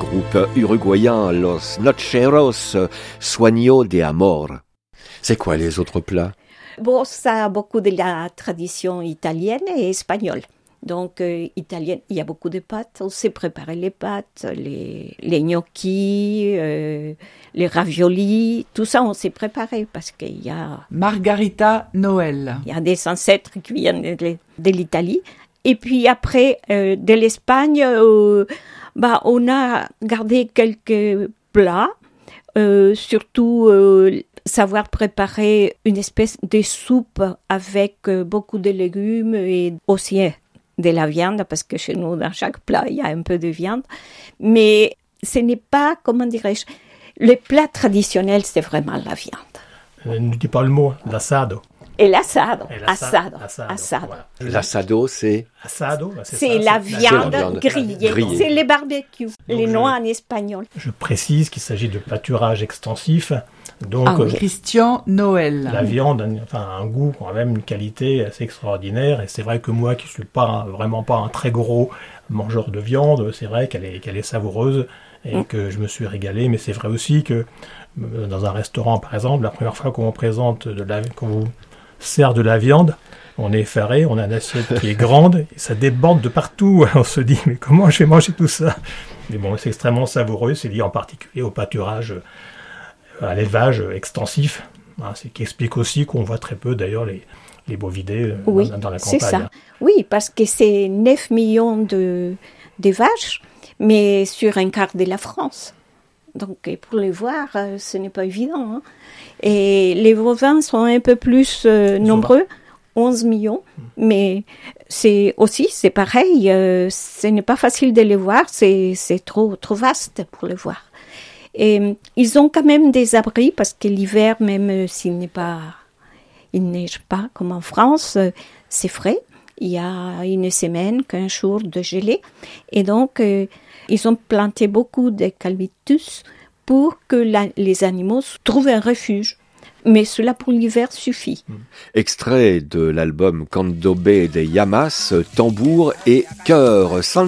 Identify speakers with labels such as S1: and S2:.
S1: groupe uruguayen Los Nocheros Sueño de Amor. C'est quoi les autres plats?
S2: Bon, ça a beaucoup de la tradition italienne et espagnole. Donc, italienne, il y a beaucoup de pâtes. On sait préparer les pâtes, les gnocchis, les raviolis. Tout ça, on sait préparer parce qu'il y a...
S3: Margarita Noël.
S2: Il y a des ancêtres qui viennent de l'Italie. Et puis après, de l'Espagne, on a gardé quelques plats. Surtout... savoir préparer une espèce de soupe avec beaucoup de légumes et aussi de la viande, parce que chez nous, dans chaque plat, il y a un peu de viande. Mais ce n'est pas, comment dirais-je, le plat traditionnel, c'est vraiment la viande.
S4: Ne dis pas le mot, l'assado.
S2: Et l'assado.
S4: Assado.
S2: Voilà.
S1: L'assado, c'est...
S4: Assado,
S2: c'est la viande grillée. C'est les barbecues, les noms en espagnol.
S4: Je précise qu'il s'agit de pâturage extensif. Donc,
S3: Christian Noël.
S4: La viande a un goût, quand même une qualité assez extraordinaire. Et c'est vrai que moi, qui ne suis vraiment pas un très gros mangeur de viande, c'est vrai qu'elle est savoureuse et que je me suis régalé. Mais c'est vrai aussi que dans un restaurant, par exemple, la première fois qu'on vous présente qu'on vous sert de la viande, on est effaré, on a une assiette qui est grande et ça déborde de partout. On se dit, mais comment je vais manger tout ça? Mais bon, c'est extrêmement savoureux. C'est lié en particulier au pâturage, à l'élevage extensif, ce qui explique aussi qu'on voit très peu d'ailleurs les bovidés dans la campagne.
S2: C'est ça. Oui, parce que c'est 9 millions de vaches, mais sur un quart de la France. Donc pour les voir, ce n'est pas évident. Hein. Et les bovins sont un peu plus nombreux, 11 millions, mais c'est pareil, ce n'est pas facile de les voir, c'est trop vaste pour les voir. Et ils ont quand même des abris parce que l'hiver, même s'il neige pas comme en France, c'est frais. Il y a une semaine, 15 jours de gelée. Et donc, ils ont planté beaucoup d'eucalyptus pour que les animaux trouvent un refuge. Mais cela pour l'hiver suffit.
S1: Extrait de l'album Candombe de Llamas, tambour et chœur.